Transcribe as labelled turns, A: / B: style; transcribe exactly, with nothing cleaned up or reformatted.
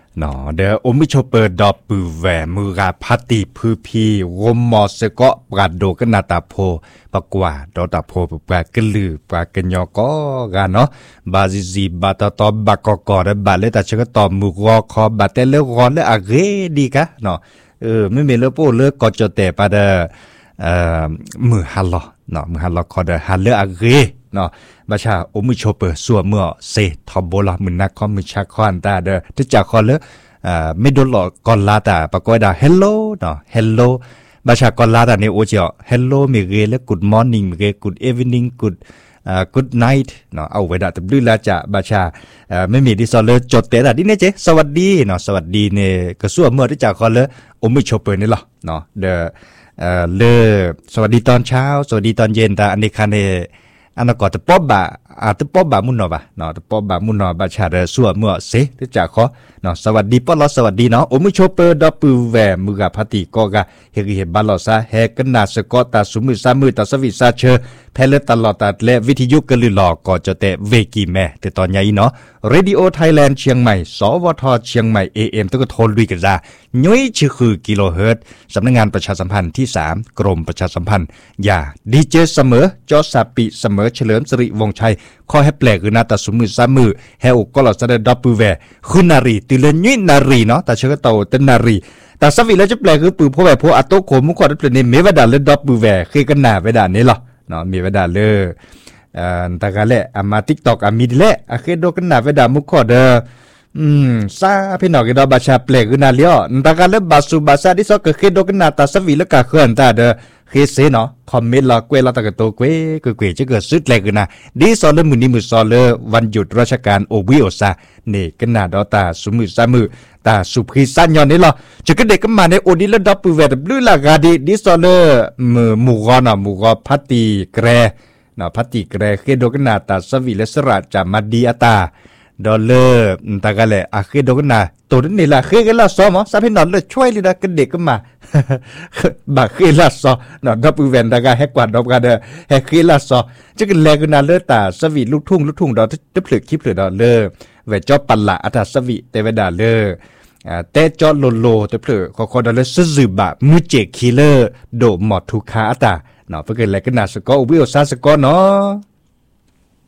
A: เนาะเดออมิชเปอร์ดอปือแหวมือกาพัตติพือพีวมมอสเกาะปราดโดกนาตาโพปะกว่าดอตาโพปรากะลือปรากะญอกอกาเนาะบาซิซีบาตาตอบากอกอดบาเลตาชกตอมือกอคอบาเตเลรอนเลอะเรดีกะเนาะเออไม่มีเลโปเลกอจเตปาเดเอ่อมือฮัลโลเนาะมือฮัลโลคอเดฮัลเลอะเรเนาะบาชาอมิชเปอร์สัวเมื่อเซทอมโบลามือนักคอมมิชาคอนตาเดที่จากคอเลอ่าไม่โดนหลอกก่อนลาตาปะก้อยดาเฮลโลเนาะเฮลโลบาชาก่อนลาตาเนี่ยโอเจียวเฮลโลมีเรและกูดมอร์นิ่งมีเรกูดอีฟนิ่งกูดอ่ากูดไนท์เนาะเอาไว้ดาตบลือลาจะบาชาอ่าไม่มีดิซอลเลจดเตะดาดิเนี่ยเจสวัสดีเนาะสวัสดีเนี่ยกระสัวเมื่อที่จากคอเลอมิชเปอร์นี่หรอเนาะเดอเอ่อเลสวัสดีตอนเช้าสวัสดีตอนเย็นตาอันนี้คันเนอันนั้นก็จะป๊อบบะอาจจะป๊อบบะมุนเนาะบะเนาะจะป๊อบบะมุนเนาะบาชาเดสัวเมื่อเซที่จากคอเนาะสวัสดีป๊อลสวัสดีเนาะโอมิโชเปอร์ดอปือแหวมือกะพัติก็กะเฮกิเฮบาลอซาเฮกันนาสกอตาสุมือซามือตาสวิซาเชอแพลตลอดตาและวิทยุกะลือหลอกก็จะเตเวกีแม่แต่ตอนใหญ่เนาะเรดิโอไทยแลนด์เชียงใหม่สวทเชียงใหม่ เอ เอ็ม ต้องก็โทรลุยกันจ้าย้อยชื่อคือกิโลเฮิรตซ์สำนักงานประชาสัมพันธ์ที่สามกรมประชาสัมพันธ์อย่าดีเจเสมอจอสาปิเสมอเฉลิมสิริวงศ์ชัยข้อให้แปลกคือนาตาสุมือซามือแฮอุก็หลอดแสดงดับปือแวคือนารีติเลนยุยนารีเนาะแต่เชื่อโตเตนารีแต่สวิแล้วจะแปลคือปือพวกแบบพวกอัตโตโขมุขอดเปลี่ยนเมวดาเลดับปือแวคือกันหนาเวดานี้หรอเนาะมีเวดาเลอ่าตากาเละอามา TikTok อามีดิเละอะเคโดกันหนาเวดามุขอดเดออืมซาพี่น้องก็ดอบาชาแปลคือนาเลียวตากาเละบาสุบาซาดิซอก็เคโดกันหนาตาสวิแล้วก็เคลื่อนตาเดอเคเซเนาะคอมเมนต์ละเกวละตะกะโตเกวคือเกวจะเกิดสุดแลกนะดีซอลเลมือนี้มือซอลเลวันหยุดราชการโอวิโอซานี่กันหนาดอตาสุมือซามือตาสุพรีซันยอนนี่ล่ะจะก็เด็กก็มาในโอดิลดับปือแวดบลูลากาดีดีซอลเลมือหมู่กอนะหมู่กอพัตติแกรนะพัตติแกรเคโดกันหนาตาสวิเลสระจามาดีอาตาดอลเลอร์ตากะแลอะเคโดกันนาตัวนี้ล่ะเคกันละซอมซาพี่นอนเลยช่วยเลยนะกันเด็กก็มาบักเคละซอนอดับแวนดากาแฮกกว่าดอกกาเดแฮเคละซอจะกันแลกันนาเลตาสวิลูกทุ่งลูกทุ่งดอจะเผลอคลิปเผลอดอเลอเวจอปัลละอัตสวิเตเวดาเลออ่าเตจอโลโลเตเผลอขอขอดอเลซึซึบะมุเจคิเลอร์โดหมอดทุคาอัตาเนาะเพิ่นแลกันนาสกอวิโอซาสกอเนาะ